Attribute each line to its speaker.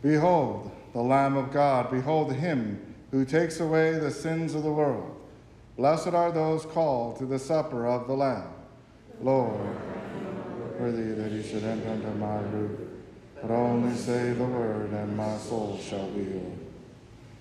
Speaker 1: Behold, the Lamb of God. Behold him who takes away the sins of the world. Blessed are those called to the supper of the Lamb. Lord, worthy that you should enter under my roof, but only say the word, and my soul shall be healed.